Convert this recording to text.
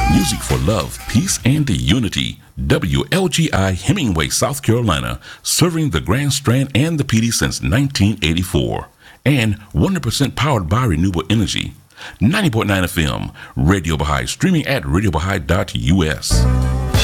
Music for love, peace, and unity. WLGI Hemingway, South Carolina, serving the Grand Strand and the PD since 1984. And 100% powered by renewable energy. 90.9 FM, Radio Baha'i, streaming at radiobahai.us.